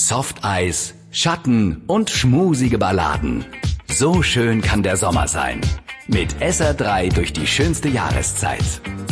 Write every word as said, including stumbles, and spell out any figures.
Softeis, Schatten und schmusige Balladen. So schön kann der Sommer sein. Mit S R drei durch die schönste Jahreszeit.